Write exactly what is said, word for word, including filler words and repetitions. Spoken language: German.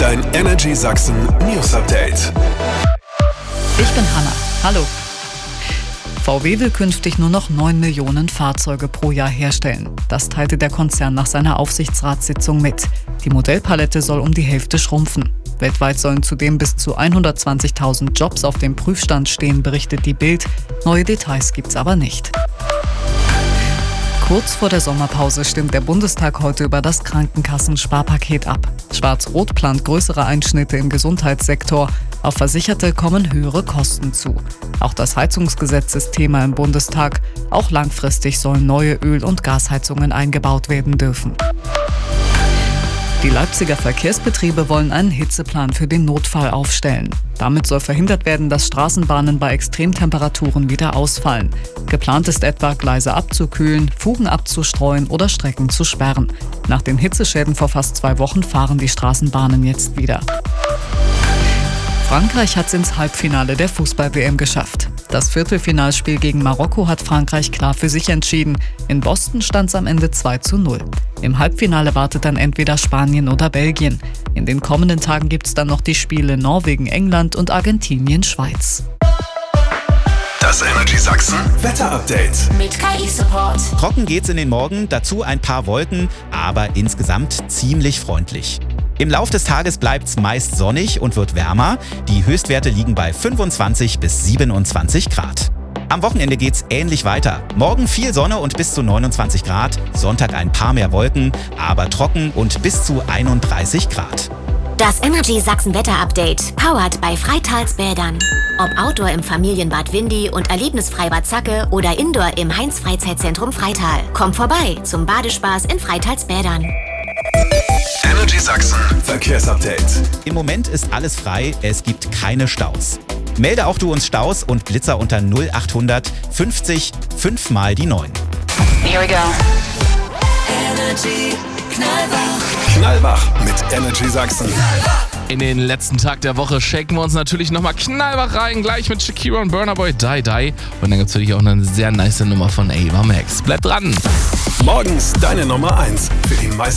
Dein Energy Sachsen News Update. Ich bin Hanna. Hallo. V W will künftig nur noch neun Millionen Fahrzeuge pro Jahr herstellen. Das teilte der Konzern nach seiner Aufsichtsratssitzung mit. Die Modellpalette soll um die Hälfte schrumpfen. Weltweit sollen zudem bis zu hundertzwanzigtausend Jobs auf dem Prüfstand stehen, berichtet die Bild. Neue Details gibt's aber nicht. Kurz vor der Sommerpause stimmt der Bundestag heute über das Krankenkassensparpaket ab. Schwarz-Rot plant größere Einschnitte im Gesundheitssektor. Auf Versicherte kommen höhere Kosten zu. Auch das Heizungsgesetz ist Thema im Bundestag. Auch langfristig sollen neue Öl- und Gasheizungen eingebaut werden dürfen. Die Leipziger Verkehrsbetriebe wollen einen Hitzeplan für den Notfall aufstellen. Damit soll verhindert werden, dass Straßenbahnen bei Extremtemperaturen wieder ausfallen. Geplant ist etwa, Gleise abzukühlen, Fugen abzustreuen oder Strecken zu sperren. Nach den Hitzeschäden vor fast zwei Wochen fahren die Straßenbahnen jetzt wieder. Frankreich hat es ins Halbfinale der Fußball-W M geschafft. Das Viertelfinalspiel gegen Marokko hat Frankreich klar für sich entschieden. In Boston stand es am Ende zwei zu null. Im Halbfinale wartet dann entweder Spanien oder Belgien. In den kommenden Tagen gibt es dann noch die Spiele Norwegen, England und Argentinien, Schweiz. Das Energy Sachsen Wetter Update mit K I-Support. Trocken geht's in den Morgen, dazu ein paar Wolken, aber insgesamt ziemlich freundlich. Im Lauf des Tages bleibt's meist sonnig und wird wärmer. Die Höchstwerte liegen bei fünfundzwanzig bis siebenundzwanzig Grad. Am Wochenende geht's ähnlich weiter. Morgen viel Sonne und bis zu neunundzwanzig Grad. Sonntag ein paar mehr Wolken, aber trocken und bis zu einunddreißig Grad. Das Energy Sachsen Wetter Update, powered bei Freitalsbädern. Ob Outdoor im Familienbad Windy und Erlebnisfreibad Zacke oder Indoor im Heinz Freizeitzentrum Freital. Kommt vorbei zum Badespaß in Freitalsbädern. Energy Sachsen Verkehrsupdate. Im Moment ist alles frei, es gibt keine Staus. Melde auch du uns Staus und Blitzer unter null achthundert fünfzig fünf mal die neun. Here we go. Energy Knallwach. Knallwach mit Energy Sachsen. In den letzten Tag der Woche shaken wir uns natürlich nochmal knallwach rein, gleich mit Shakira und Burna Boy Die Die. Und dann gibt es natürlich auch eine sehr nice Nummer von Ava Max. Bleibt dran! Morgens deine Nummer eins für die meisten